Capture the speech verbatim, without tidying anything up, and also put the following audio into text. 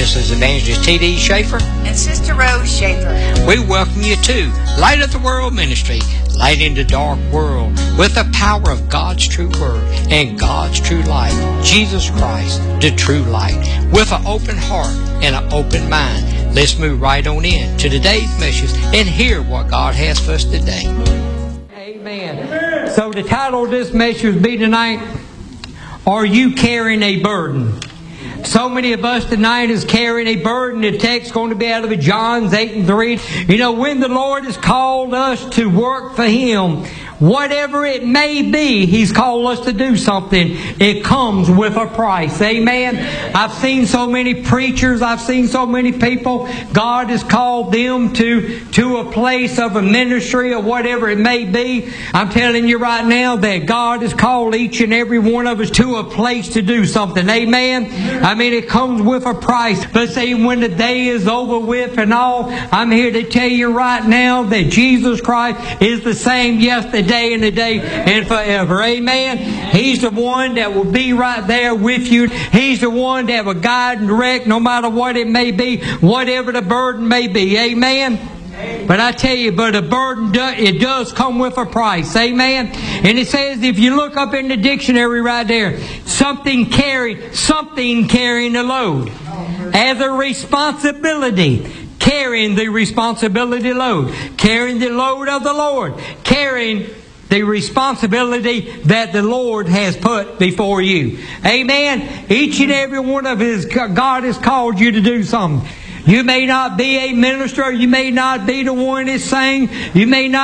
This is Evangelist T D Schaefer and Sister Rose Schaefer. We welcome you to Light of the World Ministry, light in the dark world with the power of God's true word and God's true light, Jesus Christ, the true light. With an open heart and an open mind, let's move right on in to today's message and hear what God has for us today. Amen. So the title of this message will be tonight, Are You Carrying a Burden? So many of us tonight is carrying a burden. The text is going to be out of John eight and three. You know, when the Lord has called us to work for Him, whatever it may be, He's called us to do something. It comes with a price. Amen. I've seen so many preachers. I've seen so many people. God has called them to, to a place of a ministry or whatever it may be. I'm telling you right now that God has called each and every one of us to a place to do something. Amen. I mean, it comes with a price. But see, when the day is over with and all, I'm here to tell you right now that Jesus Christ is the same yesterday and today and forever. Amen. He's the one that will be right there with you. He's the one that will guide and direct no matter what it may be, whatever the burden may be. Amen. But I tell you, but a burden, do, it does come with a price. Amen. And it says, if you look up in the dictionary right there, something carry, something carrying a load. As a responsibility. Carrying the responsibility load. Carrying the load of the Lord. Carrying the responsibility that the Lord has put before you. Amen. Each and every one of His, God has called you to do something. You may not be a minister. You may not be the one that sang. You may not